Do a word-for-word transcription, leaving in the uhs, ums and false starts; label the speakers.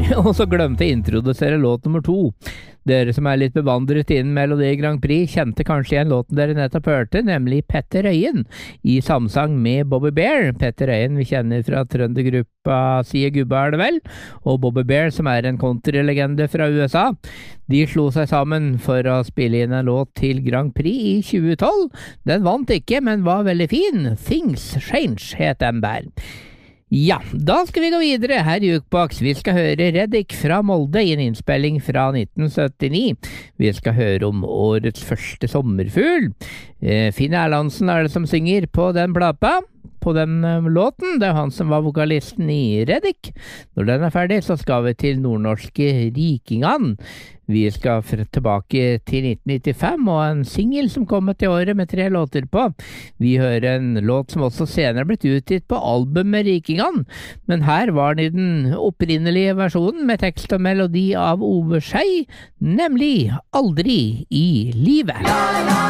Speaker 1: Og så glemte jeg å introdusere låt nummer to. Dere som er litt bevandret innen Melodi Grand Prix kjente kanskje igjen låten dere nettopp hørte, nemlig Petter Øyen, i samsang med Bobby Bear. Petter Øyen vi kjenner fra trøndergruppa Sie Gubba er det vel, og Bobby Bear som er en countrylegende fra U S A. De slo seg sammen for å spille inn en låt til Grand Prix i tjue tolv. Den vant ikke, men var veldig fin. Things Change het den der. Ja, da skal vi gå videre her i Jukebox. Vi skal høre Reddik fra Molde i en innspilling fra nitten syttini. Vi skal høre om årets første sommerfugl. Eh, Finn Erlandsen er det som synger på den plata, på den um, låten. Det er han som var vokalisten i Reddik. Når den er ferdig, så skal vi til nordnorske Rikingan. Vi skal tilbake til nitten nittifem og en single som kom til året med tre låter på. Vi hører en låt som også senere blitt utgitt på albumet Rikingan, men her var den i den opprinnelige versjonen med tekst og melodi av Ove Skei, nemlig Aldri i livet.